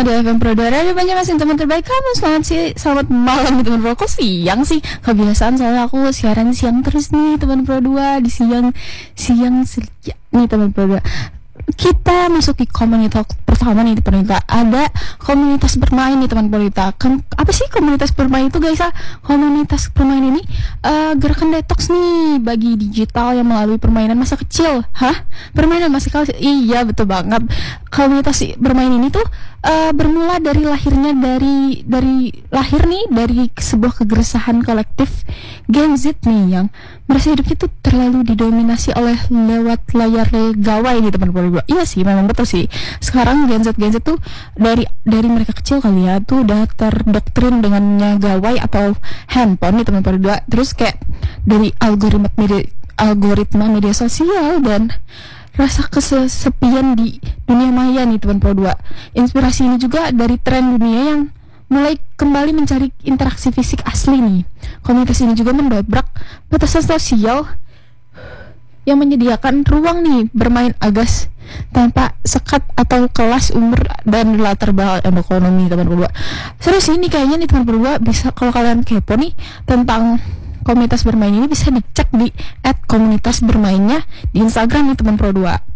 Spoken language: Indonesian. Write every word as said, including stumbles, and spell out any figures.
di F M Pro dua Radio Banjarmasin, teman terbaik kamu. Selamat sih, selamat malam nih teman Pro. Kok siang sih? Kebiasaan soalnya aku siaran siang terus nih teman Pro dua. Di siang Siang siang nih teman Pro dua. Kita masuk di komunitas pertama nih teman kita. Ada komunitas bermain nih teman kita. Kem- apa sih komunitas bermain itu guys? Ah, komunitas bermain ini uh, gerakan detox nih bagi digital yang melalui permainan masa kecil. Hah? Permainan masa kecil? Iya betul banget. Komunitas bermain ini tuh uh, bermula dari lahirnya dari dari lahir nih dari sebuah kegerasahan kolektif Gen Z nih yang merasa hidupnya tuh terlalu didominasi oleh lewat layar gawai nih teman-teman. Iya sih, memang betul sih. Sekarang Gen Z Gen Z tuh dari dari mereka kecil kali ya tuh udah terdoktrin dengannya gawai atau handphone nih teman-teman berdua. Terus kayak dari algoritma media algoritma media sosial dan rasa kesepian di dunia maya nih teman Pro dua. Inspirasi ini juga dari tren dunia yang mulai kembali mencari interaksi fisik asli nih. Komunitas ini juga mendobrak batasan sosial yang menyediakan ruang nih bermain agas tanpa sekat atau kelas umur dan latar belakang ekonomi teman berdua. Serius ini kayaknya nih teman berdua bisa, kalau kalian kepo nih tentang komunitas bermain ini bisa dicek di et komunitas bermainnya di Instagram nih teman Pro dua.